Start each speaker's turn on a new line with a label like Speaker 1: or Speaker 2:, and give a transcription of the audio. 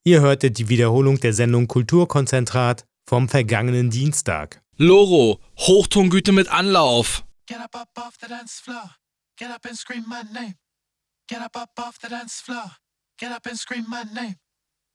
Speaker 1: Ihr hörtet die Wiederholung der Sendung Kulturkonzentrat vom vergangenen Dienstag.
Speaker 2: Loro, Hochtongüte mit Anlauf.
Speaker 3: Get up off the dance floor. Get up and scream my name. Get up off the dance floor. Get up and scream my name.